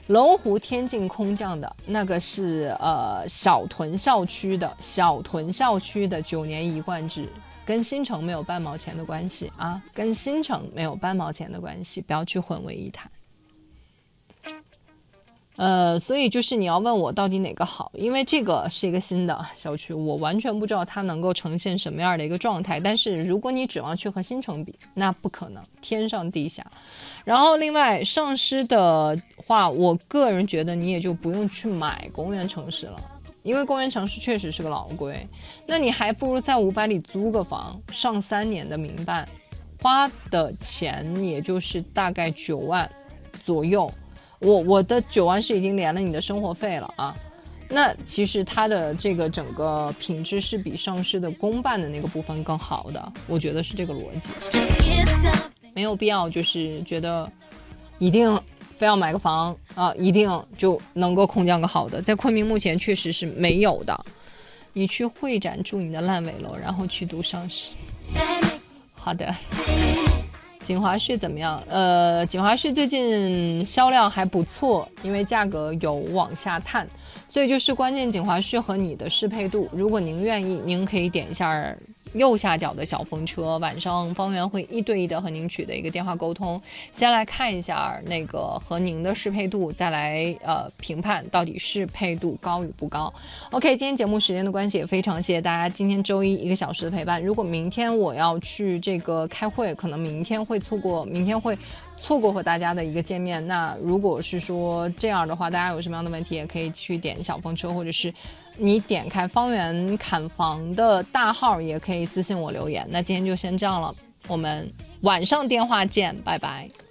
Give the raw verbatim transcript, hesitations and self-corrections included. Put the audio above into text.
龙湖天境空降的那个是呃小屯校区的小屯校区的九年一贯制，跟新城没有半毛钱的关系啊，跟新城没有半毛钱的关系，不要去混为一谈。呃，所以就是你要问我到底哪个好，因为这个是一个新的小区，我完全不知道它能够呈现什么样的一个状态。但是如果你指望去和新城比，那不可能，天上地下。然后另外上师的话，我个人觉得你也就不用去买公园城市了，因为公园城市确实是个老贵，那你还不如在五百里租个房，上三年的民办，花的钱也就是大概九万左右。我我的九万是已经连了你的生活费了啊，那其实它的这个整个品质是比上市的公办的那个部分更好的，我觉得是这个逻辑，没有必要就是觉得一定非要买个房啊，一定就能够空降个好的，在昆明目前确实是没有的。你去会展住你的烂尾楼，然后去读上市。好的。锦华市怎么样？呃，锦华市最近销量还不错，因为价格有往下探，所以就是关键锦华市和你的适配度。如果您愿意，您可以点一下右下角的小风车，晚上方圆会一对一的和您取得一个电话沟通，先来看一下那个和您的适配度，再来呃评判到底适配度高与不高。OK， 今天节目时间的关系也非常谢谢大家今天周一一个小时的陪伴。如果明天我要去这个开会，可能明天会错过，明天会错过和大家的一个见面。那如果是说这样的话，大家有什么样的问题也可以去点小风车，或者是你点开方圆砍房的大号也可以私信我留言。那今天就先这样了，我们晚上电话见，拜拜。